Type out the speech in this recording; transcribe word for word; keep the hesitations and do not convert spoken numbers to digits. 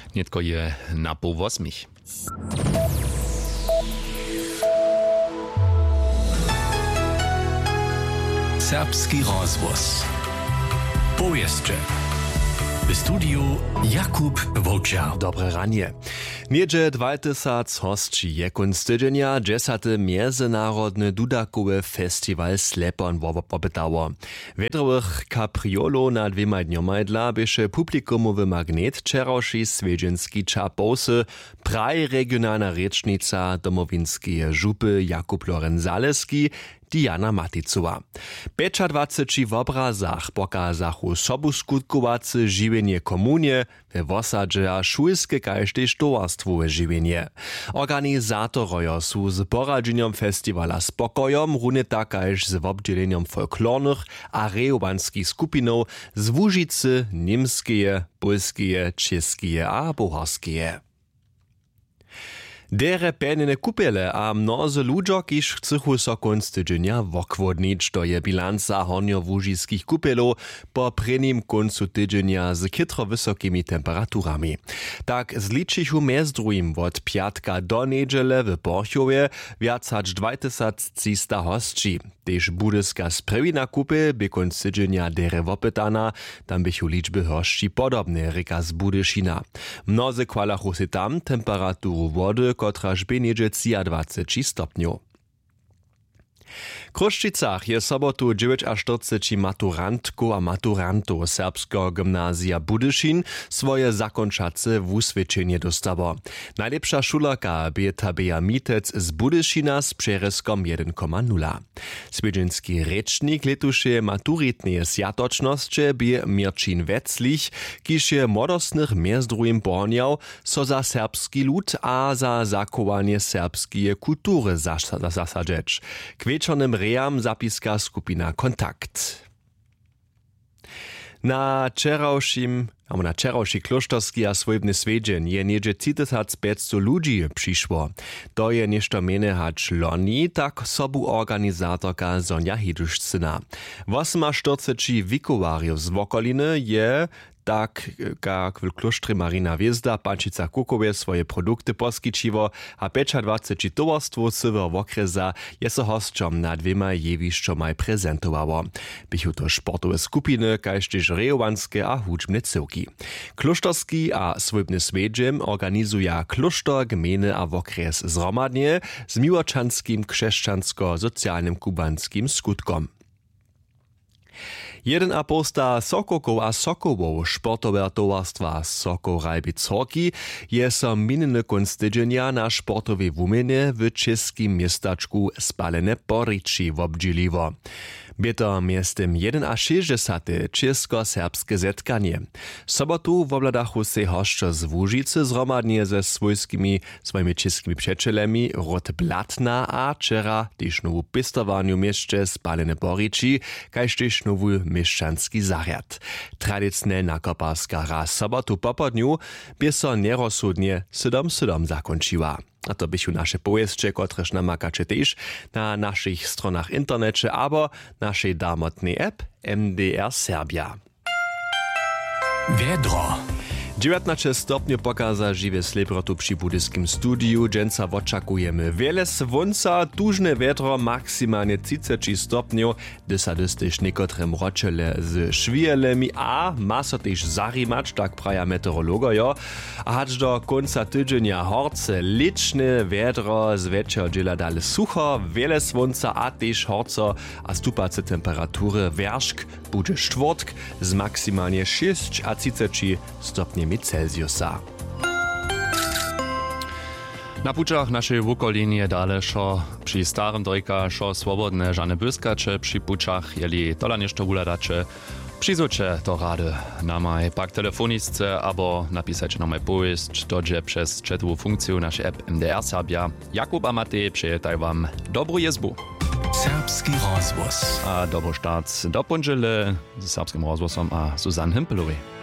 Nietko je na pół osmich. Serbski rozgłos. Powieszcze. W studiu Jakub Wołczak. Dobre ranie. Niedzie dwajtysac hostči je kunc tydzienia dziesiąty Międzynarodny Dudakowy Festiwal Slepon wopytało. Wiedrowych kapriolo na dwiema dnioma dla bieše publikumowy magnet czerowszy swiedzienski czapowsy praj regionalna rečnica domowinskie żupy Jakub Loren-Zaleski Diana Maticowa. dwadzieścia w obrazach pokazachu sobu skutkowace żywienie komunie, we wosadzie a szulskie każde towarstwowe żywienie. Organizatorojo su z poradzeniem festiwala spokojom runie takaż z obdzieleniem folklornych a rejowanskich skupinów z Łużycy, niemskie, polskie, czeskie a bucharskie. Dere penine kupele a mnozy ludzo, kiż chcychu so kunc tydzienia wokwodnić, to je bilanca hornio-łużyskich kupelów po prynnym kuncu tydzienia z kytro wysokimi temperaturami. Tak zliczychu mez drugim od piatka do niedziele w Porchowie wiacać dwajtysac trzysta hostči. Tež budyska sprewina kupy by kunc tydzienia dere wopytana, tam bychu liczby hostči podobne, ryka z Budyšina. Mnozy kwalachu si tam temperaturu wody, kotraż by niedzie dwadzieścia stopniów. W Kruščicach je sobotu dziewięćdziesiąt maturantków a maturantów serbskiego gimnazja Budyšin swoje zakończace wuswiadczenie dostało. Najlepsza szularka by Tabea Mitec z Budyšina z przereskom jeden nula. Swiedzinski rečnik letuše maturitne sjatočnosti by Mirčin Veclich, kiž je modostnych między drugim porniał, so za serbski lud a za zachowanie serbskie kultury zasadzeć. Wieczornym rejam zapiska skupina Kontakt. Na czerałszym, albo na czerałszy klosztorski a swojbny swiedzień je niedzie tysiąc pięćset ludzi przyszło. To je nieszto mene hać loni, tak sobu organizatorka Sonja Hiduszcyna. osiemnaście wikowariów z wokoliny je tak jak w klosztrze Marina Wiezda Pančica Kukowie swoje produkty poskičivo a dwadzieścia pięć towarstwo syver wokresa je so hostčom na dwiema jewiščomaj prezentowało. Bychu to sportowe skupiny, kaž tež rejowanske a hudžbne cyłki. Kloštorski a swojbny swiedziem organizuje kloštor, gminy a wokres zromadnie z miłočanskim, krzeszczansko-socjalnym kubanskim skutkom. Jeden aposta Sokołów a Sokołów sportowe towarstwa Sokoł-Rajbic-Horki je so minny kunc tydzienia na sportowej wumienie w czeskim miestaczku Spalene Poriči wobdzieliwo. Bieto miestem jeden a sześćdziesiąt czesko-serbskie zetkanie. Sobotu w obladachu se hoszczo z Łużycy zromadnie ze swojskimi, swoimi czeskimi przyjacielami Rot Blatna a czera też nowu pistowaniu mieście Spalene Poriči, kaž też nowy mieszczanski zariad. Tradycjonalna koparska raz sobotu po południu by so nierozsudnie siedem siedem zakończyła. A to bychu nasze powieszcze, kotreż namakacie też na naszych stronach internecie, abo naszej darmotnej app M D R Serbia. Wiedro. dziewiętnaście stopni pokaza żywe sleprotu przy budyskim studiu. Dżęca oczekujemy wiele słońca, tużne wietro, maksymalnie trzydzieści stopni, dysady też niekotrem roczele z szwielemi, a ma so też zarimać, tak praja meteorologojo. A hacz do końca tydzienia horce, liczne wietro, z wieczor dziela dalej sucho, wiele słońca, a też horco, a stupace temperatury wierzch bude czwartk z maksymalnie sześć a trzydzieści stopni Celsiusa. Na pučach naszej wukolini dale šo przy starym dojka šo swobodne žane byskače, przy pučach jeli tola nešto uladače, przyzucie to rady na maj pak telefonisce, abo napisać na maj powieść, dodże przez czetu funkcję naszej app M D R Serbia. Jakub a Matej przyjetaj wam dobru jezbu. Serbski rozgłos. A dobry start do pondziele z serbskim rozgłosom a Susanne Himpelowej.